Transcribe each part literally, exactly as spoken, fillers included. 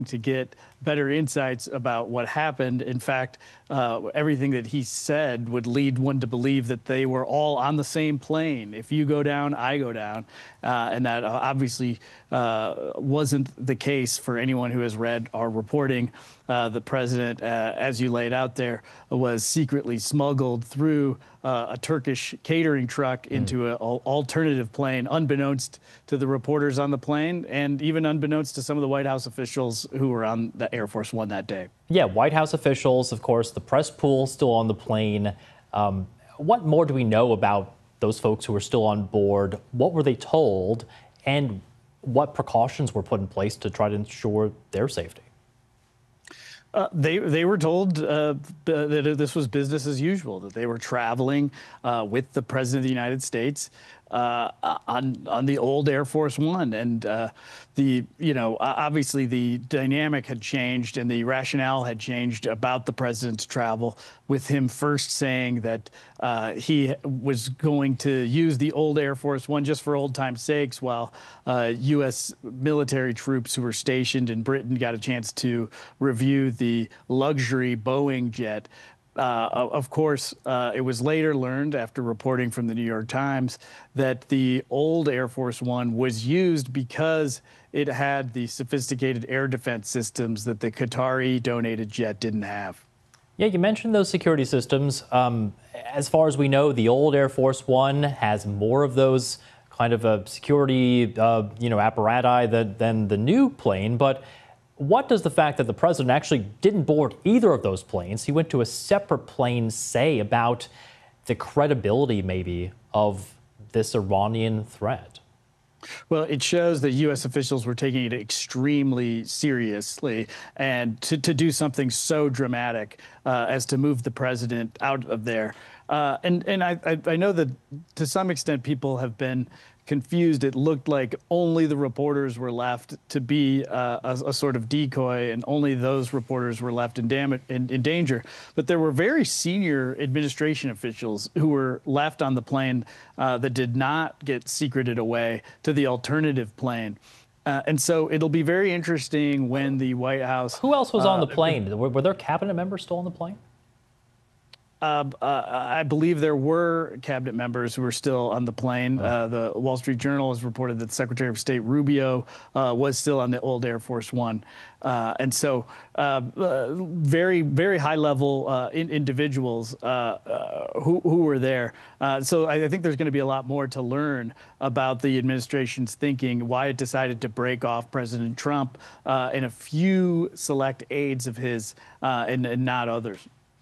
to get better insights about what happened. In fact, uh, everything that he said would lead one to believe that they were all on the same plane. If you go down, I go down. Uh, and that uh, obviously uh, wasn't the case for anyone who has read our reporting. Uh, the president, uh, as you laid out there, was secretly smuggled through uh, a Turkish catering truck into an alternative plane, unbeknownst to the reporters on the plane, and even unbeknownst to some of the White House officials who were on the Air Force One that day. Yeah, White House officials, of course, the press pool still on the plane. Um, what more do we know about those folks who are still on board? What were they told, and what precautions were put in place to try to ensure their safety? Uh, they they were told uh, that this was business as usual, that they were traveling uh, with the President of the United States uh, on on the old Air Force One, and uh, the you know obviously the dynamic had changed and the rationale had changed about the president's travel, with him first saying that uh, he was going to use the old Air Force One just for old time's sakes, while uh, U S military troops who were stationed in Britain got a chance to review the luxury Boeing jet. Uh, of course, uh, it was later learned after reporting from the New York Times that the old Air Force One was used because it had the sophisticated air defense systems that the Qatari donated jet didn't have. Yeah, you mentioned those security systems. Um, as far as we know, the old Air Force One has more of those kind of a security, uh, you know, apparatus than, than the new plane. But what does the fact that the president actually didn't board either of those planes, he went to a separate plane, say about the credibility maybe of this Iranian threat? Well, it shows that U S officials were taking it extremely seriously, and to, to do something so dramatic uh, as to move the president out of there. Uh, and and I, I, I know that to some extent people have been confused. It looked like only the reporters were left to be uh, a, a sort of decoy, and only those reporters were left in, dam- in, in danger. But there were very senior administration officials who were left on the plane uh, that did not get secreted away to the alternative plane. Uh, and so it'll be very interesting when the White House... Who else was uh, on the plane? Were, were there cabinet members still on the plane? Uh, uh, I believe there were cabinet members who were still on the plane. Uh, the Wall Street Journal has reported that Secretary of State Rubio uh, was still on the old Air Force One. Uh, and so uh, uh, very, very high-level uh, in, individuals uh, uh, who, who were there. Uh, so I, I think there's going to be a lot more to learn about the administration's thinking, why it decided to break off President Trump uh, and a few select aides of his uh, and, and not others.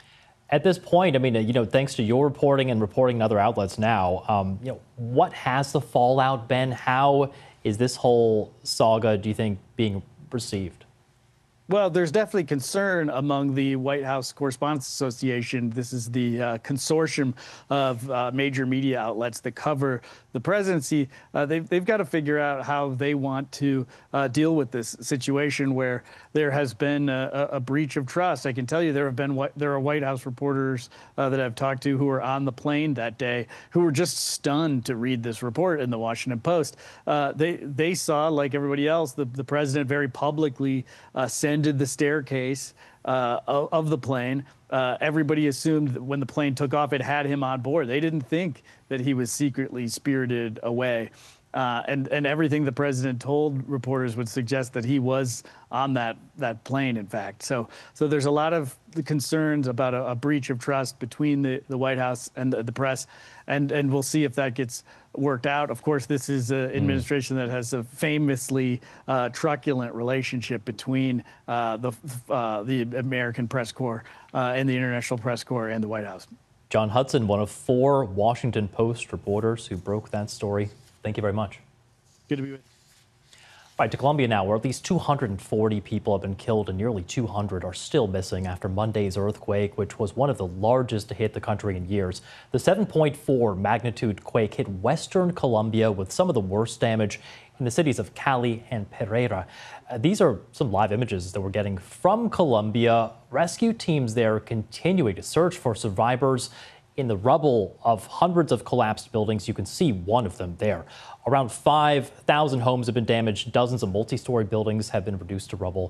At this point, I mean, you know, thanks to your reporting and reporting in other outlets now, um, you know, what has the fallout been? How is this whole saga, do you think, being received? Well, there's definitely concern among the White House Correspondents Association. This is the uh, consortium of uh, major media outlets that cover the presidency. Uh, they've, they've got to figure out how they want to uh, deal with this situation where there has been a, a breach of trust. I can tell you there have been there are White House reporters uh, that I've talked to who were on the plane that day who were just stunned to read this report in the Washington Post. Uh, they they saw, like everybody else, the, the president very publicly uh, ascended the staircase uh, of, of the plane. Uh, everybody assumed that when the plane took off, it had him on board. They didn't think that he was secretly spirited away. Uh, and, and everything the president told reporters would suggest that he was on that, that plane, in fact. So, so there's a lot of concerns about a, a breach of trust between the, the White House and the, the press, and, and we'll see if that gets worked out. Of course, this is an administration that has a famously uh, truculent relationship between uh, the, uh, the American Press Corps uh, and the International Press Corps and the White House. John Hudson, one of four Washington Post reporters who broke that story. Thank you very much. Good to be with you. All right, to Colombia now, where at least two hundred forty people have been killed and nearly two hundred are still missing after Monday's earthquake, which was one of the largest to hit the country in years. The seven point four magnitude quake hit western Colombia with some of the worst damage in the cities of Cali and Pereira. Uh, these are some live images that we're getting from Colombia. Rescue teams there continuing to search for survivors in the rubble of hundreds of collapsed buildings. You can see one of them there. Around five thousand homes have been damaged. Dozens of multi-story buildings have been reduced to rubble.